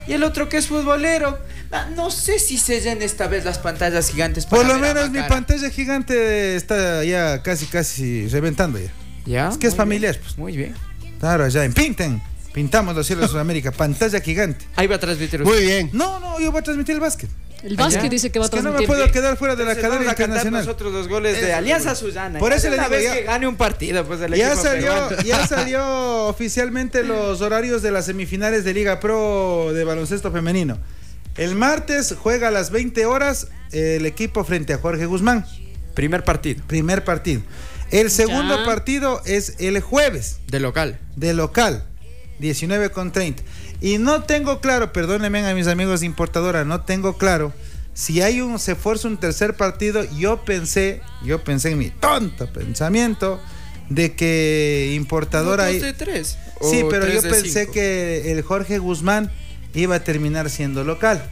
y el otro que es futbolero. No sé si se llenen esta vez las pantallas gigantes para Por lo ver a menos mi Macara. pantalla gigante está ya casi reventando ya. ¿Ya? Es que es Muy familiar, bien, pues. Muy bien. Claro, allá en Pinten. Pintamos los cielos de Sudamérica, pantalla gigante. Ahí va a transmitir usted. Muy bien. No, yo voy a transmitir el básquet. El básquet Allá. dice que va a Es que no transmitir. me puedo quedar fuera de la Entonces cadena vamos a cantar internacional. nosotros los goles de Eso, Alianza Suyana. Por eso le una digo, vez ya- que gane un partido, pues el Ya equipo peruano. salió oficialmente los horarios de las semifinales de Liga Pro de baloncesto femenino. El martes juega a las 20 horas el equipo frente a Jorge Guzmán. Primer partido. Primer partido. El segundo Ya. partido es el jueves De local. de local, 19:30. Y no tengo claro, perdónenme a mis amigos de importadora, no tengo claro si se fuerza un tercer partido. Yo pensé en mi tonto pensamiento de que importadora... ¿No, 2 de 3? Sí, ¿O pero 3 yo de pensé 5? que el Jorge Guzmán iba a terminar siendo local.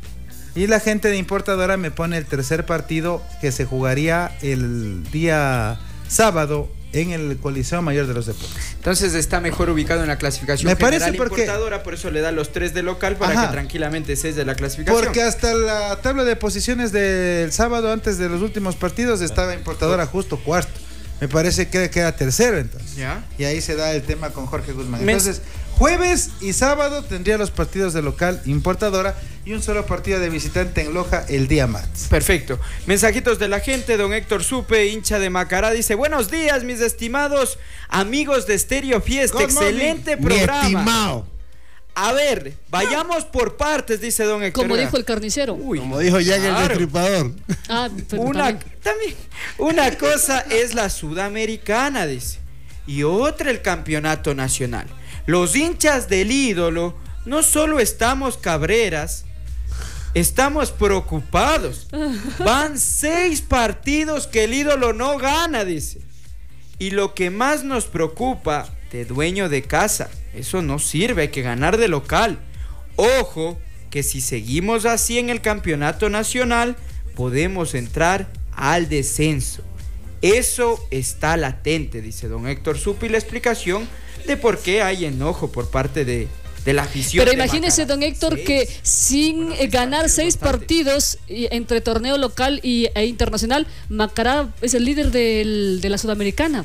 Y la gente de importadora me pone el tercer partido que se jugaría el día sábado en el Coliseo Mayor de los Deportes. Entonces está mejor ubicado en la clasificación Me general parece porque- importadora, por eso le da los 3 de local para Ajá. que tranquilamente selle la clasificación. Porque hasta la tabla de posiciones del sábado, antes de los últimos partidos, estaba importadora justo cuarto. Me parece que queda tercero entonces. ¿Ya? Y ahí se da el tema con Jorge Guzmán. Me- Entonces, jueves y sábado tendría los partidos de local importadora y un solo partido de visitante en Loja el día martes. Perfecto. Mensajitos de la gente. Don Héctor Supe, hincha de Macará, dice: buenos días, mis estimados amigos de Stereo Fiesta. Good Excelente Mi programa. estimado. A ver, vayamos por partes, dice don Héctor. Como Oiga. dijo el carnicero. Uy, Como dijo Jack el claro. Destripador. Ah, pero Una, también. una cosa es la sudamericana, dice, y otra el campeonato nacional. Los hinchas del ídolo no solo estamos cabreras, estamos preocupados. Van 6 partidos que el ídolo no gana, dice. Y lo que más nos preocupa, de dueño de casa, eso no sirve, hay que ganar de local. Ojo, que si seguimos así en el campeonato nacional, podemos entrar al descenso. Eso está latente, dice don Héctor Supi, la explicación de por qué hay enojo por parte de la afición. Pero de imagínese, Macará. don Héctor, 6. que sin ganar 6 partidos entre torneo local e internacional, Macará es el líder de la Sudamericana,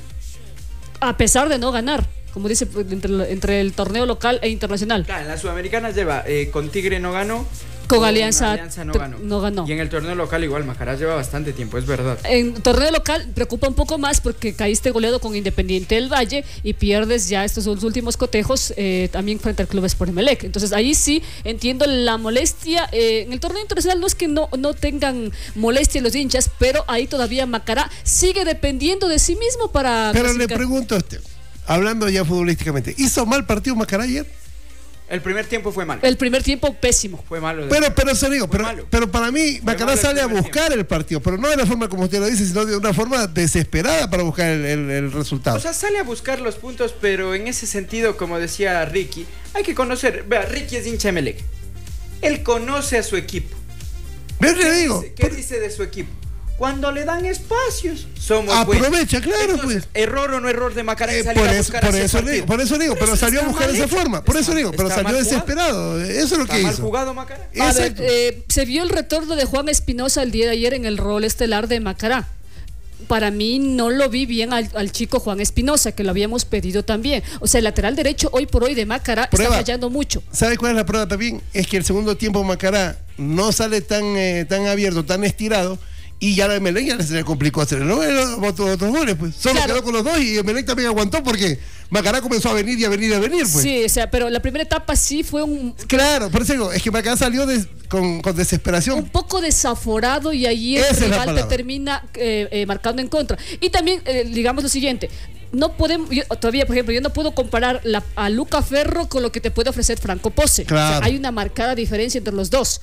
a pesar de no ganar, como dice, entre el torneo local e internacional. Claro, en la Sudamericana lleva, con Tigre no ganó. Con Alianza no ganó. no. Y en el torneo local igual, Macará lleva bastante tiempo, es verdad. En torneo local preocupa un poco más porque caíste goleado con Independiente del Valle y pierdes ya estos últimos cotejos también frente al Club Sport Emelec. Entonces ahí sí entiendo la molestia. En el torneo internacional no es que no tengan molestia los hinchas, pero ahí todavía Macará sigue dependiendo de sí mismo para Pero le clasificar. pregunto a usted, hablando ya futbolísticamente, ¿hizo mal partido Macará ayer? El primer tiempo fue malo. El primer tiempo pésimo. Fue malo. Pero se digo, Fue malo. pero para mí Macará malo el sale a primer buscar el partido, pero no de la forma como usted lo dice, sino de una forma desesperada para buscar el resultado. O sea, sale a buscar los puntos, pero en ese sentido, como decía Ricky, hay que conocer. Vea, Ricky es hincha de Emelec. Él conoce a su equipo. ¿Ves le digo? ¿Qué dice de su equipo? Cuando le dan espacios, somos Aprovecha, buenos. claro, Entonces, pues. error o no error de Macará en salir Por a eso, buscar por ese eso partido. digo, pero Pero salió a está buscar mal esa hecho. forma, por eso Está- digo, pero está salió mal jugado. desesperado, eso es lo Está que mal hizo. jugado Macará. A ver, Exacto. se vio el retorno de Juan Espinosa el día de ayer en el rol estelar de Macará. Para mí no lo vi bien al chico Juan Espinosa, que lo habíamos pedido también. O sea, el lateral derecho hoy por hoy de Macará Prueba. está fallando mucho. ¿Sabe cuál es la prueba también? Es que el segundo tiempo Macará no sale tan abierto, tan estirado, y ya a Emelec ya se le complicó hacer otros goles, pues. Solo Claro. quedó con los dos y Emelec también aguantó porque Macará comenzó a venir y a venir y a venir, pues. Sí, o sea, pero la primera etapa sí fue un Claro, por eso digo, es que Macará salió con desesperación. poco desaforado y allí el Esa es la rival te palabra. termina marcando en contra. Y también, digamos lo siguiente, no podemos, todavía, por ejemplo, yo no puedo comparar a Luca Ferro con lo que te puede ofrecer Franco Pose. Claro. O sea, hay una marcada diferencia entre los dos.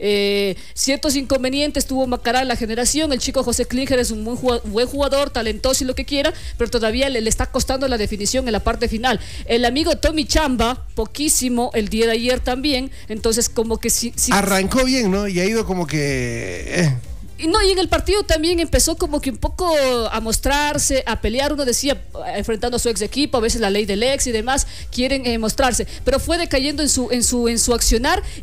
Ciertos inconvenientes tuvo Macará en la generación. El chico José Klinger es un buen jugador, talentoso y lo que quiera, pero todavía le está costando la definición en la parte final. El amigo Tommy Chamba, poquísimo el día de ayer también. Entonces, como que sí. Arrancó bien, ¿no? Y ha ido como que Y no, y en el partido también empezó como que un poco a mostrarse, a pelear. Uno decía, enfrentando a su ex equipo, a veces la ley del ex y demás, quieren mostrarse, pero fue decayendo en su accionar.